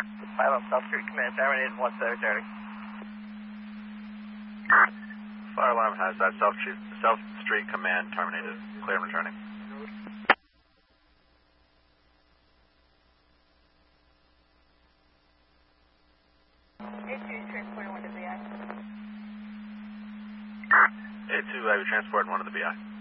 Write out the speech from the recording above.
Pilot South Street Command, terminated 130. Fire alarm has that. South Street Command terminated. Clear and returning. A2 transporting 1 to BI. A2 Heavy transport and 1 to the BI.